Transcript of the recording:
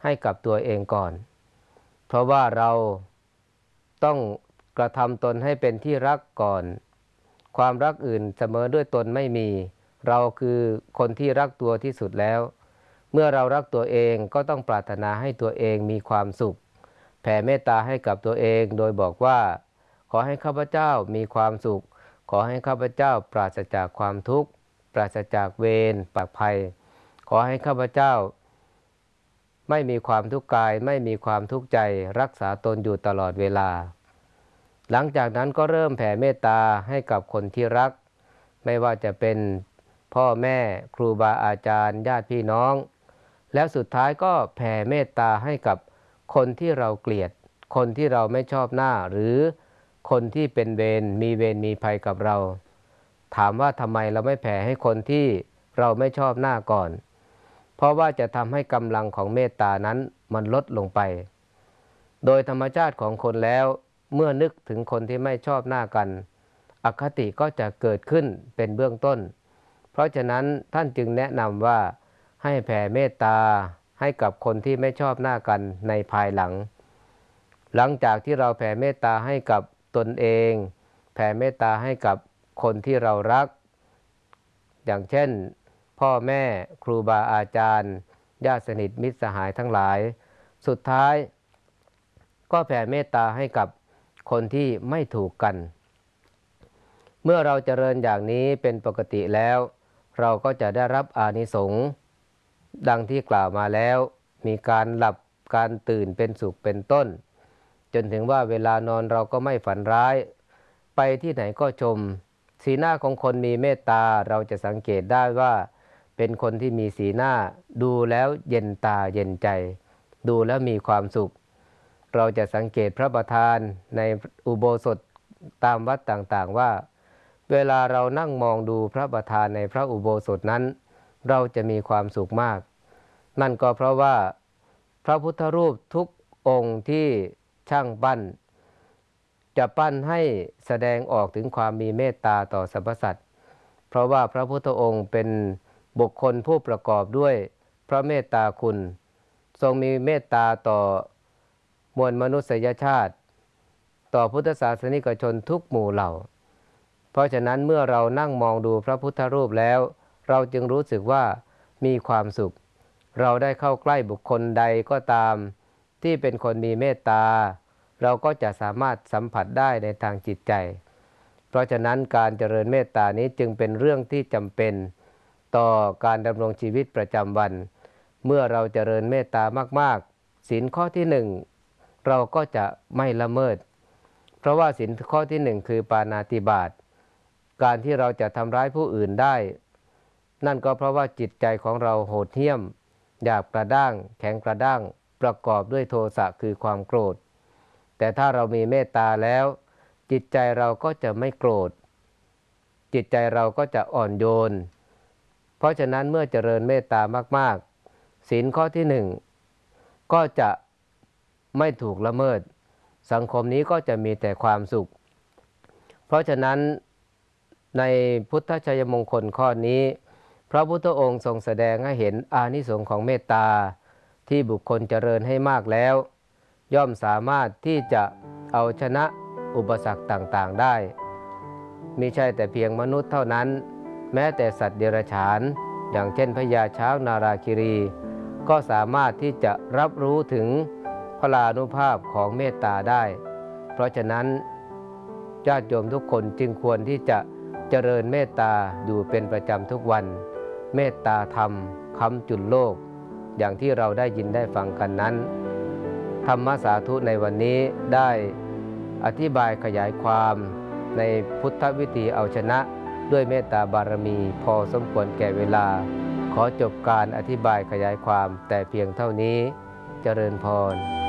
ให้กับตัวเองก่อนเพราะว่าเราต้องกระทำตนให้เป็นที่รักก่อนความรักอื่นเสมอด้วยตนไม่มีเราคือคนที่รักตัวที่สุดแล้วเมื่อเรารักตัวเองก็ต้องปรารถนาให้ตัวเองมีความสุขแผ่เมตตาให้กับตัวเองโดยบอกว่าขอให้ข้าพเจ้ามีความสุขขอให้ข้าพเจ้าปราศจากความทุกข์ปราศจากเวรปากภัยขอให้ข้าพเจ้าไม่มีความทุกข์กายไม่มีความทุกข์ใจรักษาตนอยู่ตลอดเวลาหลังจากนั้นก็เริ่มแผ่เมตตาให้กับคนที่รักไม่ว่าจะเป็นพ่อแม่ครูบาอาจารย์ญาติพี่น้องแล้วสุดท้ายก็แผ่เมตตาให้กับคนที่เราเกลียดคนที่เราไม่ชอบหน้าหรือคนที่เป็นเวรมีภัยกับเราถามว่าทำไมเราไม่แผ่ให้คนที่เราไม่ชอบหน้าก่อนเพราะว่าจะทำให้กำลังของเมตตานั้นมันลดลงไปโดยธรรมชาติของคนแล้วเมื่อนึกถึงคนที่ไม่ชอบหน้ากันอคติก็จะเกิดขึ้นเป็นเบื้องต้นเพราะฉะนั้นท่านจึงแนะนำว่าให้แผ่เมตตาให้กับคนที่ไม่ชอบหน้ากันในภายหลังหลังจากที่เราแผ่เมตตาให้กับตนเองแผ่เมตตาให้กับคนที่เรารักอย่างเช่นพ่อแม่ครูบาอาจารย์ญาติสนิทมิตรสหายทั้งหลายสุดท้ายก็แผ่เมตตาให้กับคนที่ไม่ถูกกันเมื่อเราเจริญอย่างนี้เป็นปกติแล้วเราก็จะได้รับอานิสงส์ดังที่กล่าวมาแล้วมีการหลับการตื่นเป็นสุขเป็นต้นจนถึงว่าเวลานอนเราก็ไม่ฝันร้ายไปที่ไหนก็ชมสีหน้าของคนมีเมตตาเราจะสังเกตได้ว่าเป็นคนที่มีสีหน้าดูแล้วเย็นตาเย็นใจดูแล้วมีความสุขเราจะสังเกตพระประธานในอุโบสถตามวัดต่างๆว่าเวลาเรานั่งมองดูพระประธานในพระอุโบสถนั้นเราจะมีความสุขมากนั่นก็เพราะว่าพระพุทธรูปทุกองค์ที่ช่างปั้นจะปั้นให้แสดงออกถึงความมีเมตตาต่อสรรพสัตว์เพราะว่าพระพุทธองค์เป็นบุคคลผู้ประกอบด้วยพระเมตตาคุณทรงมีเมตตาต่อมวลมนุษยชาติต่อพุทธศาสนิกชนทุกหมู่เหล่าเพราะฉะนั้นเมื่อเรานั่งมองดูพระพุทธรูปแล้วเราจึงรู้สึกว่ามีความสุขเราได้เข้าใกล้บุคคลใดก็ตามที่เป็นคนมีเมตตาเราก็จะสามารถสัมผัสได้ในทางจิตใจเพราะฉะนั้นการเจริญเมตตานี้จึงเป็นเรื่องที่จำเป็นต่อการดำรงชีวิตประจำวันเมื่อเราเจริญเมตตามากๆศีลข้อที่หนึ่งเราก็จะไม่ละเมิดเพราะว่าศีลข้อที่หนึ่งคือปาณาติบาตการที่เราจะทำร้ายผู้อื่นได้นั่นก็เพราะว่าจิตใจของเราโหดเหี้ยมหยาบกระด้างแข็งกระด้างประกอบด้วยโทสะคือความโกรธแต่ถ้าเรามีเมตตาแล้วจิตใจเราก็จะไม่โกรธจิตใจเราก็จะอ่อนโยนเพราะฉะนั้นเมื่อเจริญเมตตามากๆศีลข้อที่หนึ่งก็จะไม่ถูกละเมิดสังคมนี้ก็จะมีแต่ความสุขเพราะฉะนั้นในพุทธชัยมงคลข้อนี้พระพุทธองค์ทรงแสดงให้เห็นอานิสงส์ของเมตตาที่บุคคลเจริญให้มากแล้วย่อมสามารถที่จะเอาชนะอุปสรรคต่างๆได้มิใช่แต่เพียงมนุษย์เท่านั้นแม้แต่สัตว์เดรัจฉานอย่างเช่นพญาช้างนาราคิรีก็สามารถที่จะรับรู้ถึงพลานุภาพของเมตตาได้เพราะฉะนั้นญาติโยมทุกคนจึงควรที่จะเจริญเมตตาอยู่เป็นประจำทุกวันเมตตาธรรมค้ำจุนโลกอย่างที่เราได้ยินได้ฟังกันนั้นธรรมสาธุในวันนี้ได้อธิบายขยายความในพุทธวิธีเอาชนะด้วยเมตตาบารมีพอสมควรแก่เวลาขอจบการอธิบายขยายความแต่เพียงเท่านี้เจริญพร